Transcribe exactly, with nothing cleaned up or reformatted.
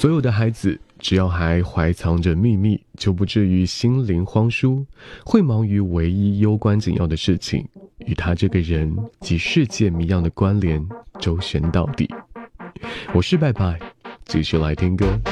所有的孩子只要还怀藏着秘密，就不至于心灵荒疏，会忙于唯一攸关紧要的事情，与他这个人及世界谜样的关联周旋到底。我是拜拜，继续来听歌。